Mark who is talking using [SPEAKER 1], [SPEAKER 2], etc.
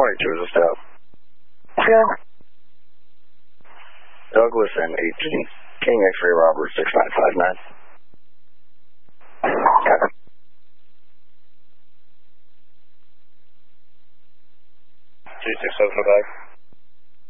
[SPEAKER 1] Morning, is this Doug?
[SPEAKER 2] Yeah.
[SPEAKER 1] Douglas and 18, King X-ray Robert 6959. Okay.
[SPEAKER 3] 2675.